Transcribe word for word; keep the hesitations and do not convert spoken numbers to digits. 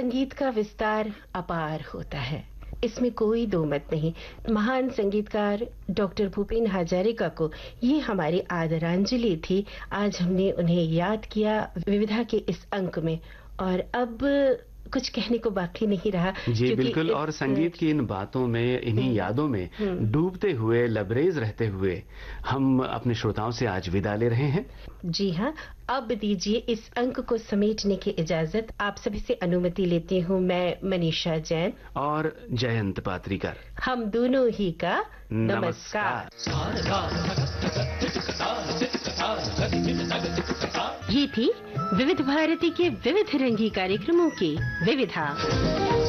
संगीत का विस्तार अपार होता है, इसमें कोई दो मत नहीं। महान संगीतकार डॉक्टर भूपेन हजारिका को ये हमारी आदरांजलि थी। आज हमने उन्हें याद किया विविधा के इस अंक में, और अब कुछ कहने को बाकी नहीं रहा। जी बिल्कुल, और संगीत की इन बातों में, इन्हीं यादों में डूबते हुए, लबरेज रहते हुए हम अपने श्रोताओं से आज विदा ले रहे हैं। जी हाँ, अब दीजिए इस अंक को समेटने की इजाजत। आप सभी से अनुमति लेती हूँ मैं, मनीषा जैन और जयंत पात्रीकर, हम दोनों ही का नमस्कार। ये थी विविध भारती के विविध रंगी कार्यक्रमों की विविधा।